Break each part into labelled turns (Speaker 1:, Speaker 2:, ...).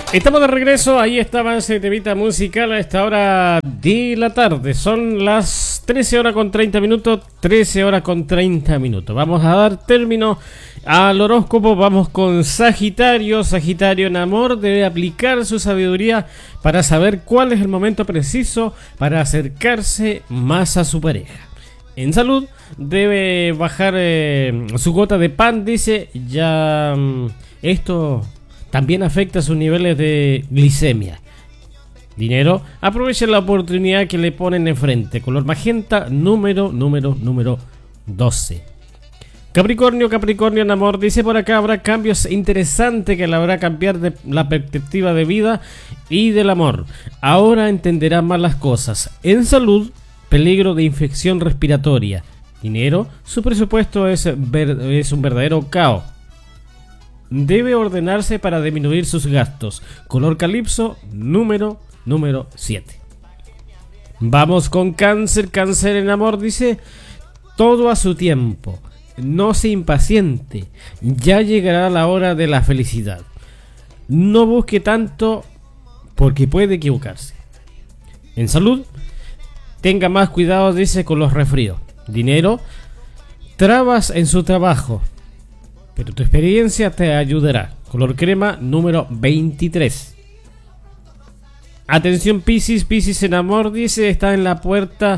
Speaker 1: Estamos de regreso, ahí estaba ese temita musical a esta hora de la tarde. Son las 13 horas con 30 minutos, 13 horas con 30 minutos. Vamos a dar término al horóscopo, vamos con Sagitario. Sagitario en amor debe aplicar su sabiduría para saber cuál es el momento preciso para acercarse más a su pareja. En salud debe bajar su gota de pan, dice, ya esto también afecta sus niveles de glicemia. Dinero, aprovechen la oportunidad que le ponen enfrente. Color magenta, número 12. Capricornio en amor, dice por acá, habrá cambios interesantes que le hará cambiar de la perspectiva de vida y del amor. Ahora entenderá más las cosas. En salud, peligro de infección respiratoria. Dinero, su presupuesto es un verdadero caos. Debe ordenarse para disminuir sus gastos. Color calipso, número 7. Vamos con Cáncer. Cáncer en amor, dice, todo a su tiempo. No se impaciente. Ya llegará la hora de la felicidad. No busque tanto porque puede equivocarse. En salud, tenga más cuidado, dice, con los resfríos. Dinero, trabas en su trabajo, pero tu experiencia te ayudará. Color crema, número 23. Atención Piscis. Piscis en amor, dice, está a la puerta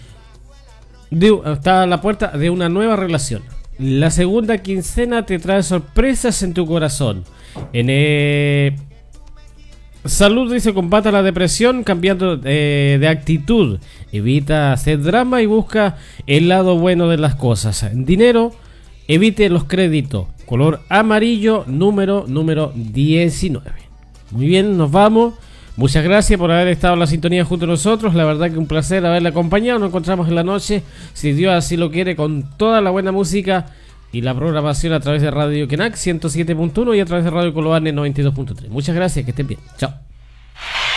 Speaker 1: de una nueva relación. La segunda quincena te trae sorpresas en tu corazón. En salud, dice, combata la depresión cambiando de actitud. Evita hacer drama y busca el lado bueno de las cosas. Dinero, evite los créditos. Color amarillo, número 19. Muy bien, nos vamos. Muchas gracias por haber estado en la sintonía junto a nosotros. La verdad que un placer haberle acompañado. Nos encontramos en la noche, si Dios así lo quiere, con toda la buena música y la programación a través de Radio Kenac 107.1 y a través de Radio Coloane 92.3. Muchas gracias, que estén bien. Chao.